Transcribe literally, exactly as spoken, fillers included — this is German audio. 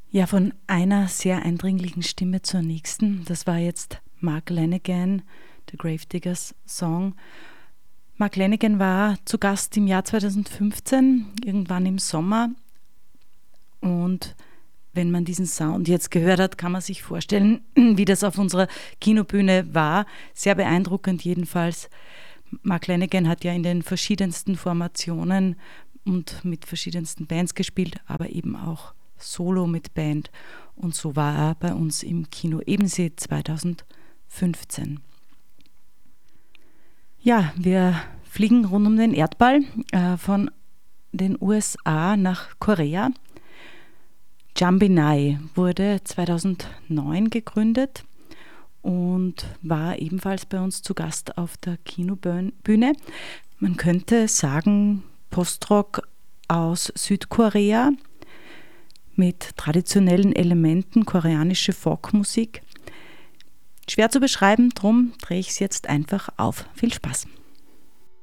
Ja, von einer sehr eindringlichen Stimme zur nächsten. Das war jetzt Mark Lanegan, The Gravediggers Song. Mark Lanegan war zu Gast im Jahr zweitausendfünfzehn, irgendwann im Sommer. Und wenn man diesen Sound jetzt gehört hat, kann man sich vorstellen, wie das auf unserer Kinobühne war. Sehr beeindruckend jedenfalls. Mark Lanegan hat ja in den verschiedensten Formationen und mit verschiedensten Bands gespielt, aber eben auch solo mit Band. Und so war er bei uns im Kino Ebensee zweitausendfünfzehn. Ja, wir fliegen rund um den Erdball äh, von den U S A nach Korea. Jambinai wurde zweitausendneun gegründet und war ebenfalls bei uns zu Gast auf der Kinobühne. Man könnte sagen, Postrock aus Südkorea mit traditionellen Elementen, koreanische Folkmusik. Schwer zu beschreiben, drum drehe ich es jetzt einfach auf. Viel Spaß!